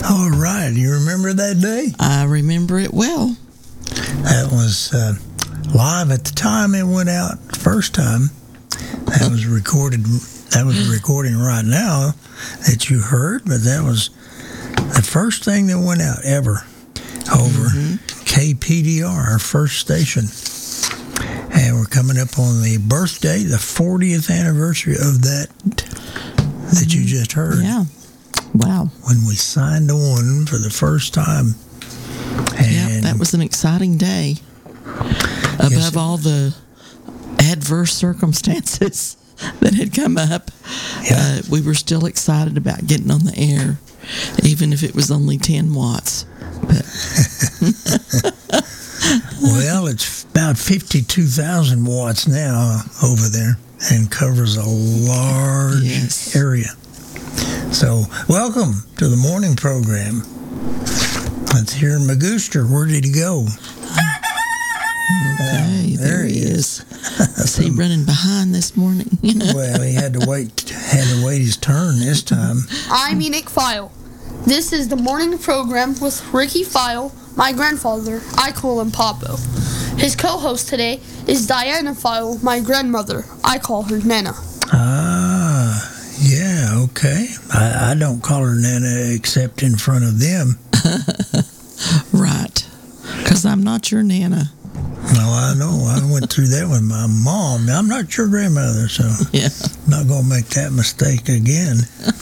All right, you remember that day? I remember it well. That was live at the time it went out first time. That was recorded. That was a recording right now that you heard, but that was the first thing that went out ever over KPDR, our first station. And we're coming up on the birthday, the 40th anniversary of that you just heard. Yeah. Wow. When we signed on for the first time. Yeah, that was an exciting day. Above all the adverse circumstances that had come up, we were still excited about getting on the air, even if it was only 10 watts. But well, it's about 52,000 watts now over there and covers a large area. So, welcome to the morning program. Let's hear Magooster. Where did he go? Okay, there he is. Is he running behind this morning? Well, he had to wait his turn this time. I'm Enoch File. This is the morning program with Ricky File, my grandfather. I call him Papo. His co-host today is Diana File, my grandmother. I call her Nana. Yeah, okay. I don't call her Nana except in front of them. Right. Because I'm not your Nana. No, I know. I went through that with my mom. I'm not your grandmother, so I'm not going to make that mistake again.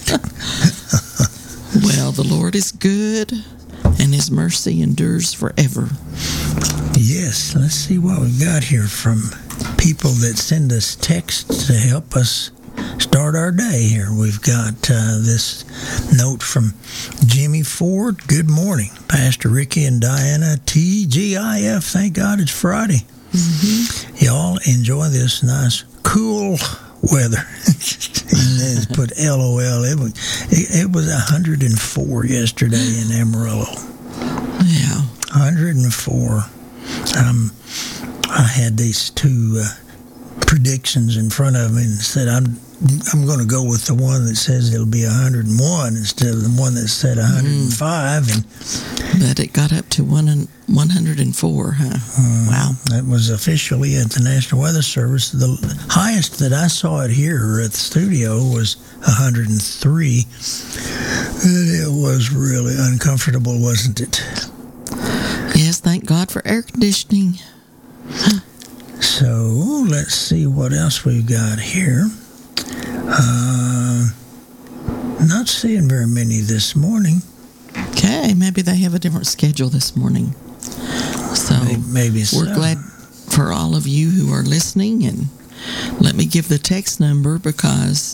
Well, the Lord is good, and His mercy endures forever. Yes, let's see what we got here from people that send us texts to help us start our day here. We've got this note from Jimmy Ford. Good morning, Pastor Ricky and Diana. TGIF, thank God it's Friday. Y'all enjoy this nice, cool weather. And then it's put LOL. It was 104 yesterday in Amarillo. Yeah. 104. I had these two predictions in front of me and said I'm going to go with the one that says it'll be 101 instead of the one that said 105. But it got up to 104, huh? Wow. That was officially at the National Weather Service. The highest that I saw it here at the studio was 103. It was really uncomfortable, wasn't it? Yes, thank God for air conditioning. So, let's see what else we've got here. Not seeing very many this morning. Okay, maybe they have a different schedule this morning. So, maybe we're glad for all of you who are listening. And let me give the text number because